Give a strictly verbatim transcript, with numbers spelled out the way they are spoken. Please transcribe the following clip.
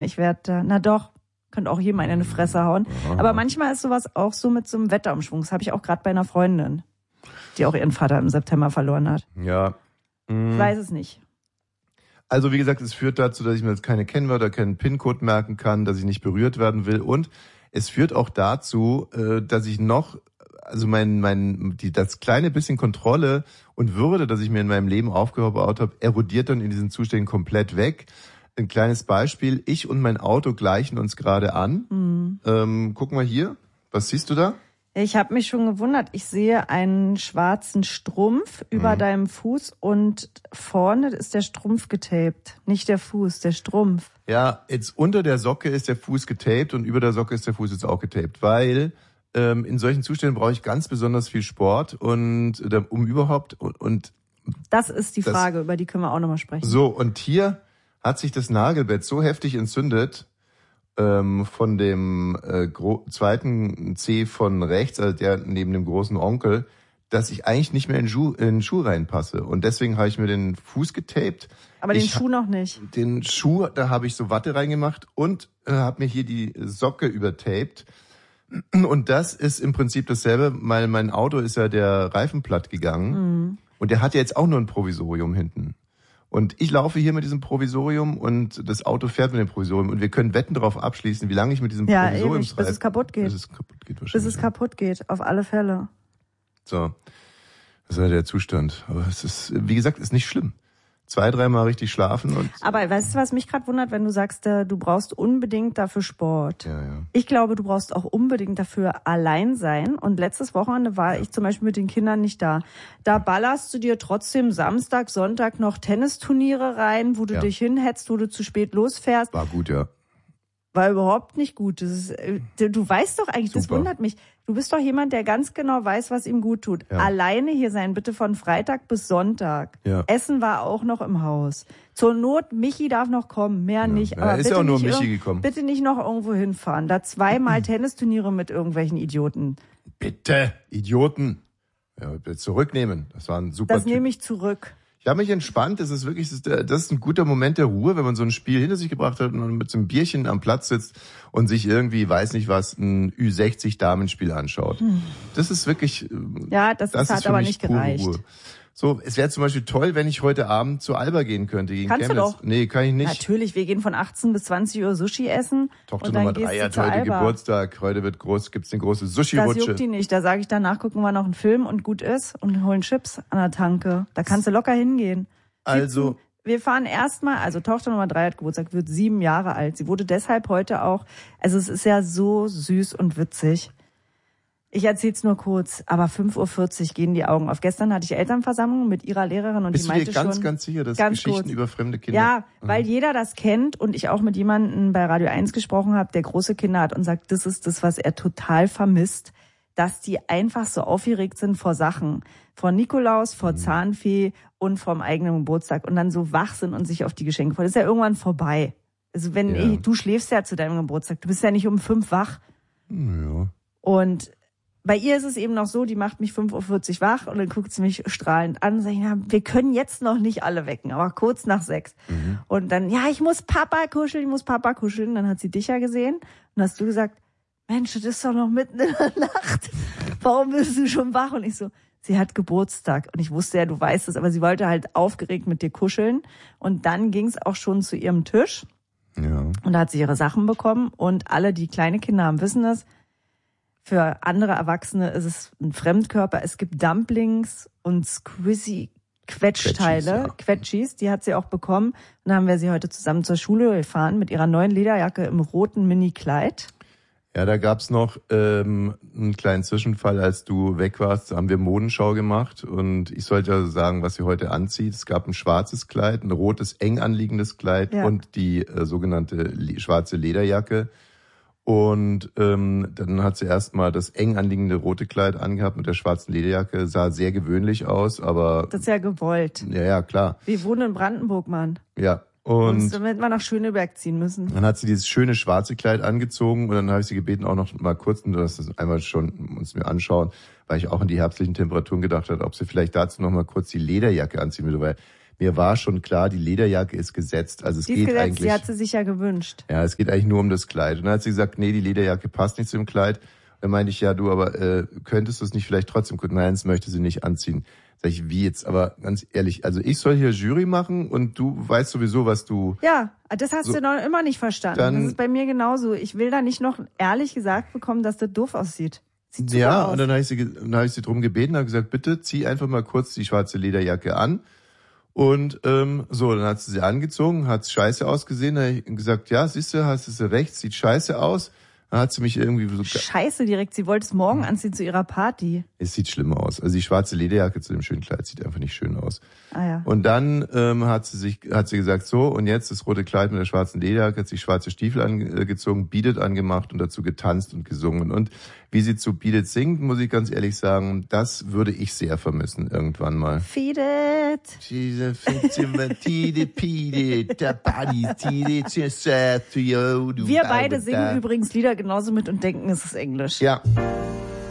Ich werde, na doch, könnte auch jedem eine in die Fresse hauen. Aha. Aber manchmal ist sowas auch so mit so einem Wetterumschwung. Das habe ich auch gerade bei einer Freundin, die auch ihren Vater im September verloren hat. Ja. Ich weiß es nicht. Also wie gesagt, es führt dazu, dass ich mir jetzt keine Kennwörter, keinen PIN-Code merken kann, dass ich nicht berührt werden will. Und es führt auch dazu, dass ich noch, also mein, mein, die, das kleine bisschen Kontrolle und Würde, das ich mir in meinem Leben aufgebaut habe, erodiert dann in diesen Zuständen komplett weg. Ein kleines Beispiel, ich und mein Auto gleichen uns gerade an. Mhm. Ähm, guck mal hier, was siehst du da? Ich habe mich schon gewundert. Ich sehe einen schwarzen Strumpf über mhm. deinem Fuß und vorne ist der Strumpf getaped. Nicht der Fuß, der Strumpf. Ja, jetzt unter der Socke ist der Fuß getaped und über der Socke ist der Fuß jetzt auch getaped, weil ähm, in solchen Zuständen brauche ich ganz besonders viel Sport und äh, um überhaupt und, und das ist die Frage, das, über die können wir auch nochmal sprechen. So, und hier hat sich das Nagelbett so heftig entzündet, ähm, von dem äh, gro- zweiten C von rechts, also der neben dem großen Onkel, dass ich eigentlich nicht mehr in, Schuh, in den Schuh reinpasse. Und deswegen habe ich mir den Fuß getaped. Aber den ich Schuh noch nicht. Den Schuh, da habe ich so Watte reingemacht und äh, habe mir hier die Socke übertaped. Und das ist im Prinzip dasselbe, weil mein Auto ist ja der Reifen platt gegangen. Mhm. Und der hat ja jetzt auch nur ein Provisorium hinten. Und ich laufe hier mit diesem Provisorium und das Auto fährt mit dem Provisorium. Und wir können Wetten darauf abschließen, wie lange ich mit diesem ja, Provisorium ewig, bis es kaputt geht. Bis es kaputt geht wahrscheinlich. Bis es kaputt geht, auf alle Fälle. So, das ist ja der Zustand. Aber es ist, wie gesagt, ist nicht schlimm. Zwei, dreimal richtig schlafen und... Aber weißt du, was mich gerade wundert, wenn du sagst, du brauchst unbedingt dafür Sport. Ja, ja. Ich glaube, du brauchst auch unbedingt dafür allein sein. Und letztes Wochenende war ich zum Beispiel mit den Kindern nicht da. Da ballerst du dir trotzdem Samstag, Sonntag noch Tennisturniere rein, wo du ja. dich hinhetzt, wo du zu spät losfährst. War gut, ja. War überhaupt nicht gut. Das ist, du weißt doch eigentlich, Super. Das wundert mich. Du bist doch jemand, der ganz genau weiß, was ihm gut tut. Ja. Alleine hier sein, bitte von Freitag bis Sonntag. Ja. Essen war auch noch im Haus. Zur Not, Michi darf noch kommen, mehr ja. nicht. Ja, aber ist bitte ja auch nur nicht Michi irg- gekommen. Bitte nicht noch irgendwo hinfahren. Da zweimal Tennisturniere mit irgendwelchen Idioten. Bitte, Idioten. Ja, bitte zurücknehmen. Das war ein super Das Typ. nehme ich zurück. Ich habe mich entspannt. Das ist wirklich, das ist ein guter Moment der Ruhe, wenn man so ein Spiel hinter sich gebracht hat und mit so einem Bierchen am Platz sitzt und sich irgendwie, weiß nicht was, ein Ü sechzig Damenspiel anschaut. Hm. Das ist wirklich, ja, das, das ist halt aber nicht gereicht. Ruhe. So, es wäre zum Beispiel toll, wenn ich heute Abend zu Alba gehen könnte. Gegen Kannst Chemnitz. du doch. Nee, kann ich nicht. Natürlich, wir gehen von achtzehn bis zwanzig Uhr Sushi essen. Tochter und dann Nummer drei gehst hat du heute Alba. Geburtstag. Heute wird groß, gibt's eine große Sushi-Rutsche. Das juckt die nicht. Da sage ich danach, gucken wir noch einen Film und gut ist und holen Chips an der Tanke. Da kannst du locker hingehen. Also... Wir fahren erstmal, also Tochter Nummer drei hat Geburtstag, wird sieben Jahre alt. Sie wurde deshalb heute auch, also es ist ja so süß und witzig. Ich erzähl's nur kurz, aber fünf Uhr vierzig gehen die Augen auf. Gestern hatte ich Elternversammlung mit ihrer Lehrerin und Bist die meinte du dir ganz, schon, ganz sicher, dass ganz Geschichten kurz, über fremde Kinder... Ja, mhm. weil jeder das kennt und ich auch mit jemandem bei Radio eins gesprochen habe, der große Kinder hat und sagt, das ist das, was er total vermisst, dass die einfach so aufgeregt sind vor Sachen. Vor Nikolaus, vor mhm. Zahnfee und vom eigenen Geburtstag und dann so wach sind und sich auf die Geschenke freuen. Das ist ja irgendwann vorbei. Also wenn ja. ich, du schläfst ja zu deinem Geburtstag, du bist ja nicht um fünf wach. Ja. Und bei ihr ist es eben noch so, die macht mich fünf Uhr vierzig wach und dann guckt sie mich strahlend an und sagt, ja, wir können jetzt noch nicht alle wecken, aber kurz nach sechs. Mhm. Und dann, ja, ich muss Papa kuscheln, ich muss Papa kuscheln. Dann hat sie dich ja gesehen und hast du gesagt, Mensch, das ist doch noch mitten in der Nacht. Warum bist du schon wach? Und ich so, sie hat Geburtstag. Und ich wusste ja, du weißt es, aber sie wollte halt aufgeregt mit dir kuscheln. Und dann ging es auch schon zu ihrem Tisch. Ja. Und da hat sie ihre Sachen bekommen. Und alle, die kleine Kinder haben, wissen es. Für andere Erwachsene ist es ein Fremdkörper. Es gibt Dumplings und Squizzy Quetschteile, Quetschis, ja. Quetschis, die hat sie auch bekommen. Und dann haben wir sie heute zusammen zur Schule gefahren mit ihrer neuen Lederjacke im roten Mini-Kleid. Ja, da gab's noch ähm, einen kleinen Zwischenfall, als du weg warst, haben wir Modenschau gemacht und ich sollte also sagen, was sie heute anzieht. Es gab ein schwarzes Kleid, ein rotes, eng anliegendes Kleid ja. und die äh, sogenannte le- schwarze Lederjacke. Und ähm, dann hat sie erstmal das eng anliegende rote Kleid angehabt mit der schwarzen Lederjacke. Sah sehr gewöhnlich aus, aber... Das ist ja gewollt. Ja, ja, klar. Wir wohnen in Brandenburg, Mann. Ja. Und damit wir nach Schöneberg ziehen müssen. Dann hat sie dieses schöne schwarze Kleid angezogen und dann habe ich sie gebeten, auch noch mal kurz, und das einmal schon uns mir anschauen, weil ich auch in die herbstlichen Temperaturen gedacht habe, ob sie vielleicht dazu noch mal kurz die Lederjacke anziehen würde, weil mir war schon klar, die Lederjacke ist gesetzt. Also es die geht gesetzt, eigentlich. Die hat sie sich ja gewünscht. Ja, es geht eigentlich nur um das Kleid. Und dann hat sie gesagt, nee, die Lederjacke passt nicht zu dem Kleid. Dann meinte ich, ja, du, aber äh, könntest du es nicht vielleicht trotzdem gucken? Nein, das möchte sie nicht anziehen. Sag ich, wie jetzt? Aber ganz ehrlich, also ich soll hier Jury machen und du weißt sowieso, was du... Ja, das hast so, du noch immer nicht verstanden. Dann, das ist bei mir genauso. Ich will da nicht noch ehrlich gesagt bekommen, dass das doof aussieht. Sieht super ja, aus. und dann habe ich sie, dann habe ich sie drum gebeten, habe gesagt, bitte zieh einfach mal kurz die schwarze Lederjacke an. Und ähm, so, dann hat sie sie angezogen, hat scheiße ausgesehen. Dann habe ich gesagt, ja, siehst du, hast du recht, sieht scheiße aus. Dann hat sie mich irgendwie so... Scheiße direkt, sie wollte es morgen anziehen zu ihrer Party. Es sieht schlimm aus. Also die schwarze Lederjacke zu dem schönen Kleid sieht einfach nicht schön aus. Ah ja. Und dann ähm, hat sie sich, hat sie gesagt, so, und jetzt das rote Kleid mit der schwarzen Lederjacke, hat sich schwarze Stiefel angezogen, Beat It angemacht und dazu getanzt und gesungen. Und wie sie zu Beat It singt, muss ich ganz ehrlich sagen, das würde ich sehr vermissen irgendwann mal. Feed it. Wir beide singen übrigens Lieder genauso mit und denken, es ist Englisch. Ja.